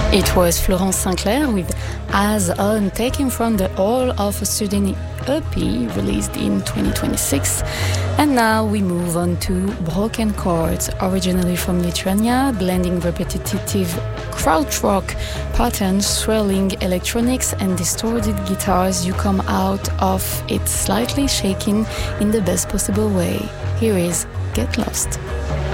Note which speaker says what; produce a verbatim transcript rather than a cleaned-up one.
Speaker 1: It was Florence Sinclair with As On, taken from the All of a Sudden E P released in twenty twenty-six. And now we move on to Broken Chords, originally from Lithuania, blending repetitive krautrock patterns, swirling electronics and distorted guitars. You come out of it slightly shaking in the best possible way. Here is Get Lost.